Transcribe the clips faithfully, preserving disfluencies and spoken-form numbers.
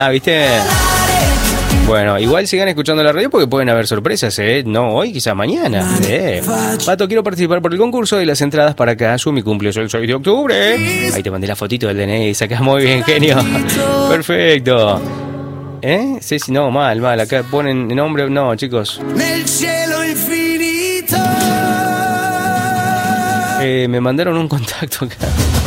Ah, ¿viste? Bueno, igual sigan escuchando la radio porque pueden haber sorpresas, ¿eh? No hoy, quizá mañana. ¿eh? Pato, quiero participar por el concurso de las entradas para Casu. Mi cumpleaños el seis de octubre. Ahí te mandé la fotito del D N I. Sacás muy bien, genio. Perfecto. ¿Eh? Sí, sí, no, mal, mal. Acá ponen nombre. No, chicos. Nel cielo infinito. Eh, me mandaron un contacto acá.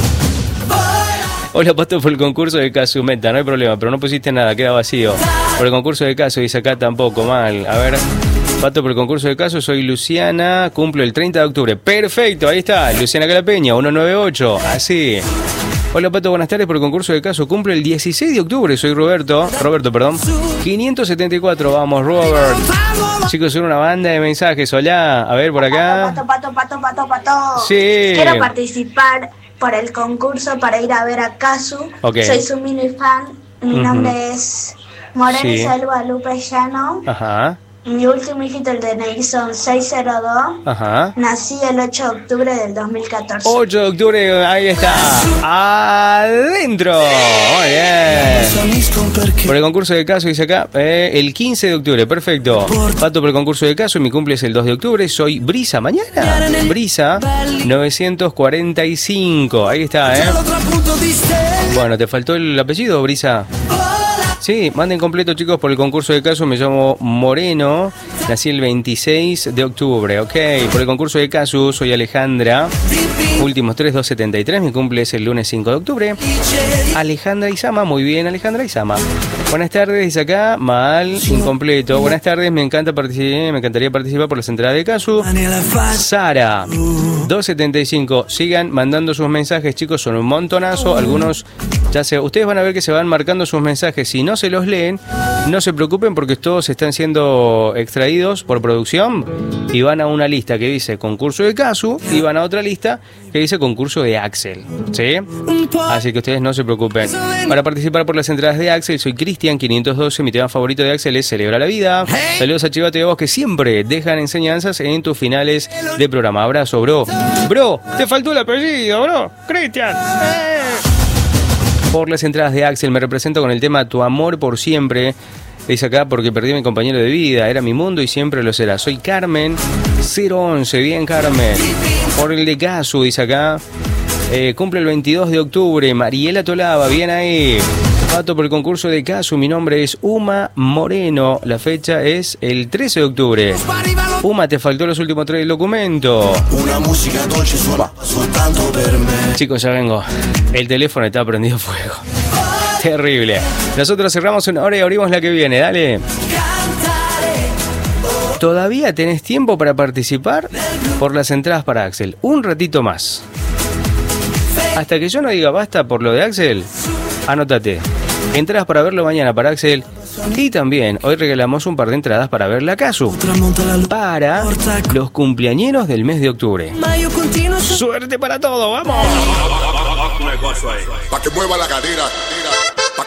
Hola, Pato, por el concurso de Casu Meta. No hay problema, pero no pusiste nada, queda vacío. Por el concurso de Casu, dice acá tampoco, mal. A ver, Pato, por el concurso de Casu, soy Luciana, cumplo el treinta de octubre. Perfecto, ahí está, Luciana Calapeña, ciento noventa y ocho, así. Hola, Pato, buenas tardes, por el concurso de Casu, cumplo el dieciséis de octubre, soy Roberto, Roberto, perdón. quinientos setenta y cuatro, vamos, Robert. Chicos, son una banda de mensajes, hola, a ver, por acá. Pato, pato, pato, pato, pato. Sí. Quiero participar por el concurso para ir a ver a Casu. Okay. Soy su mini fan. Mi Uh-huh. nombre es Morena Sí. Isabel Guadalupe Llano. Ajá, Mi último dígito del D N I son seiscientos dos. ajá. Nací el ocho de octubre del dos mil catorce. ocho de octubre, ahí está. Adentro. Muy bien. Por el concurso de Casu, dice acá, eh, el quince de octubre, perfecto. Pato, por el concurso de Casu, mi cumple es el dos de octubre, soy Brisa, mañana. Brisa, novecientos cuarenta y cinco, ahí está, ¿eh? Bueno, ¿te faltó el apellido, Brisa? Sí, manden completo, chicos, por el concurso de Casu. Me llamo Moreno, nací el veintiséis de octubre, ok. Por el concurso de Casu, soy Alejandra, últimos tres, dos setenta y tres. Mi cumple es el lunes cinco de octubre. Alejandra Isama, muy bien, Alejandra Isama. Buenas tardes, dice acá, mal, incompleto. Buenas tardes, me encanta participar, me encantaría participar por las entradas de Casu. Sara, dos setenta y cinco. Sigan mandando sus mensajes, chicos, son un montonazo. Algunos, ya sé, ustedes van a ver que se van marcando sus mensajes. Si no se los leen, no se preocupen porque todos están siendo extraídos por producción y van a una lista que dice concurso de Casu y van a otra lista que dice concurso de Axel, ¿sí? Así que ustedes no se preocupen. Para participar por las entradas de Axel, soy Cristian quinientos doce, mi tema favorito de Axel es Celebra la Vida. Saludos a Chivate de Vos que siempre dejan enseñanzas en tus finales de programa. Abrazo, bro. Bro, te faltó el apellido, bro. Cristian. ¡Eh! Por las entradas de Axel me represento con el tema Tu amor por siempre. Dice acá, porque perdí a mi compañero de vida, era mi mundo y siempre lo será. Soy Carmen, cero once, bien Carmen. Por el de Casu, dice acá, eh, cumple el veintidós de octubre, Mariela Tolaba, bien ahí. Pato, por el concurso de Casu, mi nombre es Uma Moreno, la fecha es el trece de octubre. Uma, te faltó los últimos tres del documento. Una música dolce suona soltanto per me. Chicos, ya vengo. El teléfono está prendido fuego. Terrible. Nosotros cerramos una hora y abrimos la que viene. Dale. Todavía tenés tiempo para participar por las entradas para Axel. Un ratito más. Hasta que yo no diga basta por lo de Axel, anótate. Entradas para verlo mañana para Axel. Y también hoy regalamos un par de entradas para ver la Casu. Para los cumpleañeros del mes de octubre. Suerte para todo, vamos. Pa' que mueva la cadera.